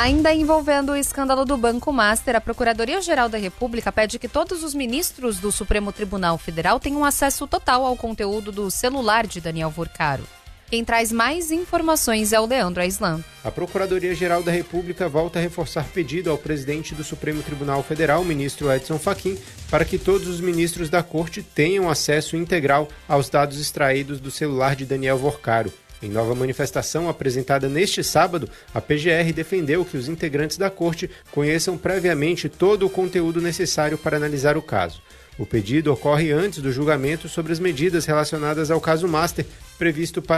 Ainda envolvendo o escândalo do Banco Master, a Procuradoria-Geral da República pede que todos os ministros do Supremo Tribunal Federal tenham acesso total ao conteúdo do celular de Daniel Vorcaro. Quem traz mais informações é o Leandro Aislan. A Procuradoria-Geral da República volta a reforçar pedido ao presidente do Supremo Tribunal Federal, o ministro Edson Fachin, para que todos os ministros da Corte tenham acesso integral aos dados extraídos do celular de Daniel Vorcaro. Em nova manifestação apresentada neste sábado, a PGR defendeu que os integrantes da Corte conheçam previamente todo o conteúdo necessário para analisar o caso. O pedido ocorre antes do julgamento sobre as medidas relacionadas ao caso Master, previsto para